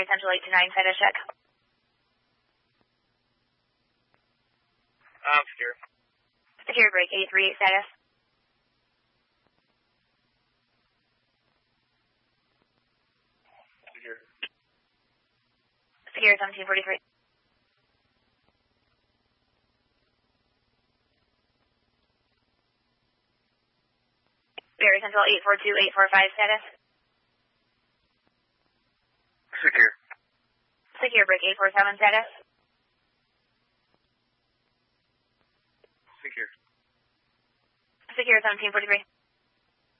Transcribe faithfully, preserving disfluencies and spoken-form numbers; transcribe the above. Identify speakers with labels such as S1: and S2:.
S1: Central eight to nine, status check.
S2: Um, secure.
S1: Secure break, eight three eight status.
S2: Secure.
S1: Secure seventeen forty-three. Barry Central eight four two eight four five, status.
S2: Secure.
S1: Secure break, eight four seven, status.
S2: Secure.
S1: Secure seventeen forty-three.